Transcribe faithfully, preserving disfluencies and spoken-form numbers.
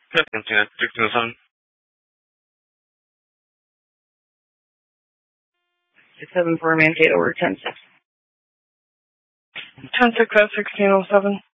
sixteen oh seven. six seven four Mankato, over ten six. ten six at sixteen oh seven.